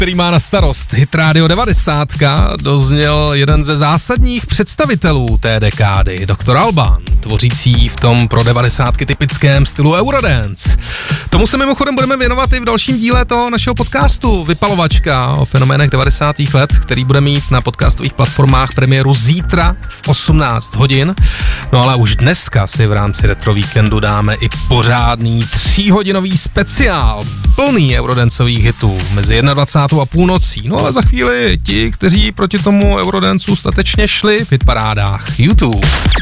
který má na starost Hit Radio 90, dozněl jeden ze zásadních představitelů té dekády, Dr. Alban, tvořící v tom pro 90 typickém stylu Eurodance. Tomu se mimochodem budeme věnovat i v dalším díle toho našeho podcastu Vypalovačka o fenoménech 90. let, který bude mít na podcastových platformách premiéru zítra v 18 hodin. No ale už dneska si v rámci Retro Víkendu dáme i pořádný 3hodinový speciál, plný eurodancových hitů mezi 21. a půlnocí. No ale za chvíli ti, kteří proti tomu eurodancu statečně šli v hitparádách YouTube.